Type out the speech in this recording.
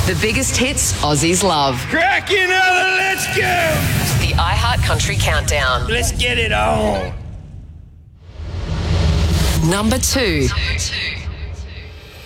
The biggest hits Aussies love. Crack another, let's go! The iHeart Country Countdown. Let's get it on. Number 2.